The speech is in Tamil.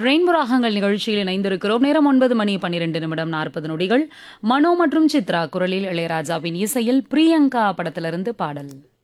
ரெயின்போ ராகங்கள் நிகழ்ச்சியில் இணைந்திருக்கிறோம். நேரம் 9:12:40 மனோ மற்றும் சித்ரா குரலில் இளையராஜாவின் இசையில் பிரியங்கா படத்திலிருந்து பாடல்.